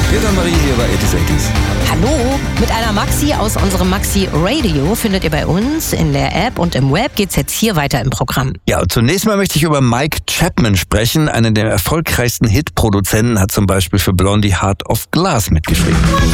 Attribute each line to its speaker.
Speaker 1: Peter Marie hier bei 80s.
Speaker 2: Hallo, mit einer Maxi aus unserem Maxi Radio findet ihr bei uns in der App und im Web. Geht's jetzt hier weiter im Programm.
Speaker 1: Ja, und zunächst mal möchte ich über Mike Chapman sprechen. Einer der erfolgreichsten Hitproduzenten, hat zum Beispiel für Blondie Heart of Glass mitgeschrieben.